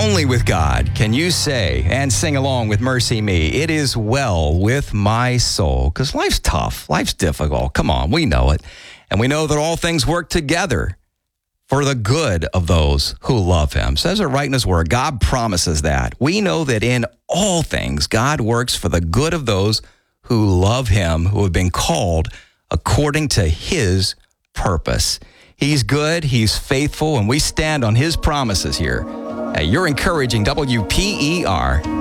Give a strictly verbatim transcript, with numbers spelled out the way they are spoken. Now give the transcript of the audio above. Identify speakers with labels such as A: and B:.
A: Only with God can you say and sing along with Mercy Me, it is well with my soul. Because life's tough. Life's difficult. Come on, we know it. And we know that all things work together for the good of those who love him. Says it right in his word. God promises that. We know that in all things, God works for the good of those who love him, who have been called according to his purpose. He's good, he's faithful, and we stand on his promises here. Hey, you're encouraging W P E R